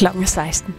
klokken 16.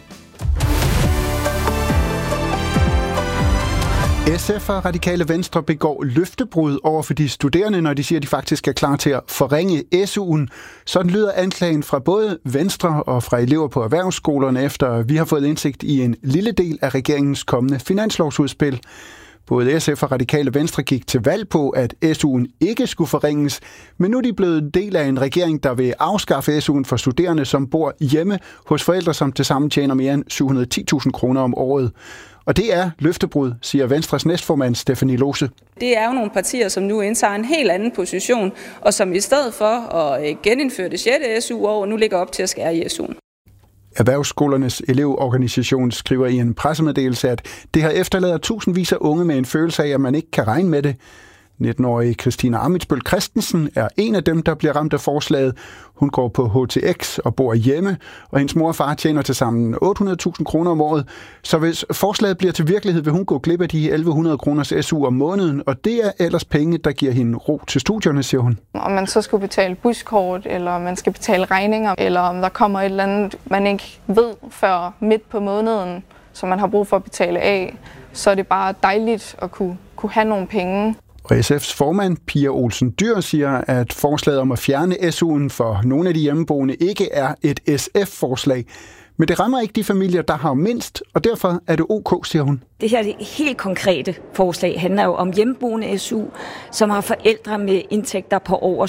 SF og Radikale Venstre begår løftebrud over for de studerende, når de siger, at de faktisk er klar til at forringe SU'en. Sådan lyder anklagen fra både Venstre og fra elever på erhvervsskolerne, efter vi har fået indsigt i en lille del af regeringens kommende finanslovsudspil. Både SF og Radikale Venstre gik til valg på, at SU'en ikke skulle forringes, men nu er de blevet en del af en regering, der vil afskaffe SU'en for studerende, som bor hjemme hos forældre, som tilsammen tjener mere end 710.000 kroner om året. Og det er løftebrud, siger Venstres næstformand Stephanie Lose. Det er jo nogle partier, som nu indtager en helt anden position, og som i stedet for at genindføre det 6. SU-år, nu ligger op til at skære i SU'en. Erhvervsskolernes elevorganisation skriver i en pressemeddelelse, at det har efterlader tusindvis af unge med en følelse af, at man ikke kan regne med det. 19-årige Christina Amitsbøl Christensen er en af dem, der bliver ramt af forslaget. Hun går på HTX og bor hjemme, og hendes mor og far tjener til sammen 800.000 kroner om året. Så hvis forslaget bliver til virkelighed, vil hun gå glip af de 1.100 kroners SU om måneden, og det er ellers penge, der giver hende ro til studierne, siger hun. Om man så skulle betale buskort, eller man skal betale regninger, eller om der kommer et eller andet, man ikke ved før midt på måneden, som man har brug for at betale af, så er det bare dejligt at kunne have nogle penge. Og SF's formand, Pia Olsen Dyhr, siger, at forslaget om at fjerne SU'en for nogle af de hjemmeboende ikke er et SF-forslag. Men det rammer ikke de familier, der har mindst, og derfor er det OK, siger hun. Det her helt konkrete forslag handler jo om hjemmeboende SU, som har forældre med indtægter på over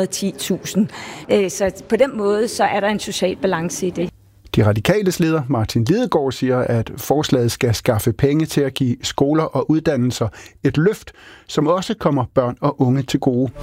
710.000. Så på den måde så er der en social balance i det. De radikales leder, Martin Lidegaard, siger, at forslaget skal skaffe penge til at give skoler og uddannelser et løft, som også kommer børn og unge til gode.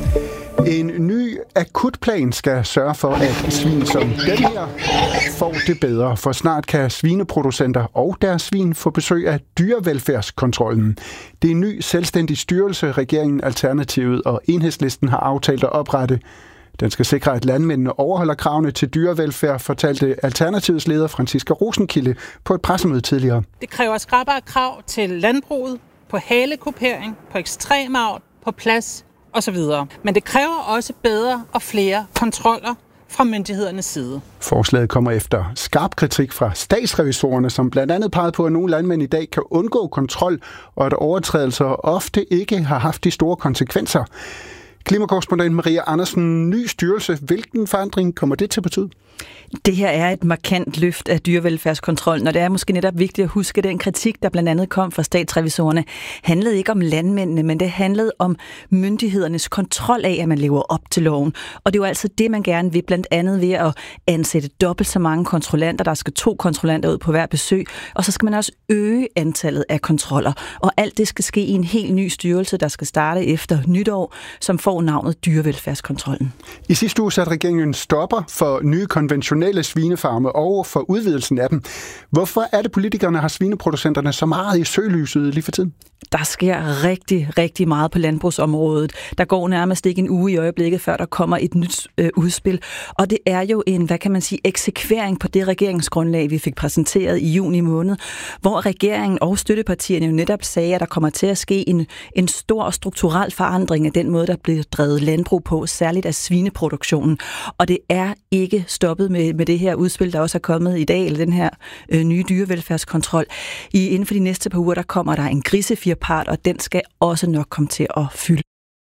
En ny akutplan skal sørge for, at svin som den her får det bedre, for snart kan svineproducenter og deres svin få besøg af dyrevelfærdskontrollen. Det er en ny selvstændig styrelse, regeringen, Alternativet og Enhedslisten har aftalt at oprette. Den skal sikre, at landmændene overholder kravene til dyrevelfærd, fortalte Alternativets leder Franciska Rosenkilde på et pressemøde tidligere. Det kræver skrappere krav til landbruget, på halekupering, på ekstremavl, på plads osv. Men det kræver også bedre og flere kontroller fra myndighedernes side. Forslaget kommer efter skarp kritik fra statsrevisorerne, som blandt andet pegede på, at nogle landmænd i dag kan undgå kontrol, og at overtrædelser ofte ikke har haft de store konsekvenser. Klimakorrespondent Maria Andersen, ny styrelse. Hvilken forandring kommer det til at betyde? Det her er et markant løft af dyrevelfærdskontrollen, og det er måske netop vigtigt at huske, at den kritik, der blandt andet kom fra statsrevisorerne, handlede ikke om landmændene, men det handlede om myndighedernes kontrol af, at man lever op til loven. Og det er jo altså det, man gerne vil, blandt andet ved at ansætte dobbelt så mange kontrollanter. Der skal 2 kontrollanter ud på hver besøg, og så skal man også øge antallet af kontroller. Og alt det skal ske i en helt ny styrelse, der skal starte efter nytår, som får navnet dyrevelfærdskontrollen. I sidste uge satte regeringen en stopper for nye konventionelle svinefarme og for udvidelsen af dem. Hvorfor er det, politikerne har svineproducenterne så meget i søgelyset lige for tiden? Der sker rigtig, rigtig meget på landbrugsområdet. Der går nærmest ikke en uge i øjeblikket, før der kommer et nyt udspil. Og det er jo en, eksekvering på det regeringsgrundlag, vi fik præsenteret i juni måned, hvor regeringen og støttepartierne jo netop sagde, at der kommer til at ske en stor og strukturel forandring af den måde, der bliver drevet landbrug på, særligt af svineproduktionen. Og det er ikke stoppet med det her udspil, der også er kommet i dag, eller den her nye dyrevelfærdskontrol. Inden for de næste par uger, der kommer der en grisefirpart, og den skal også nok komme til at fylde.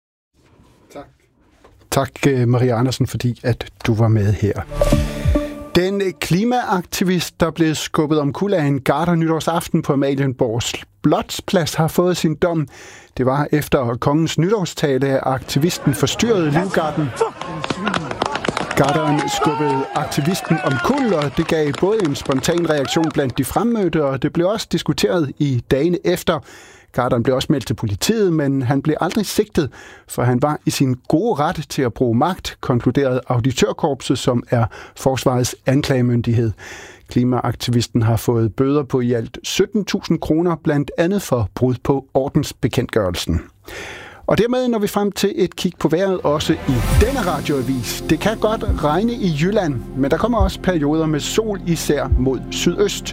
Tak, Maria Andersen, fordi at du var med her. Den klimaaktivist, der blev skubbet omkuld af en garder nytårsaften på Amalienborg Slotsplads, har fået sin dom. Det var efter kongens nytårstale, at aktivisten forstyrrede livgarden. Garderen skubbede aktivisten omkuld, og det gav både en spontan reaktion blandt de fremmødte, og det blev også diskuteret i dagene efter. Garderen blev også meldt til politiet, men han blev aldrig sigtet, for han var i sin gode ret til at bruge magt, konkluderede auditørkorpset, som er forsvarets anklagemyndighed. Klimaaktivisten har fået bøder på i alt 17.000 kroner, blandt andet for brud på ordensbekendtgørelsen. Og dermed når vi frem til et kig på vejret også i denne radioavis. Det kan godt regne i Jylland, men der kommer også perioder med sol, især mod sydøst.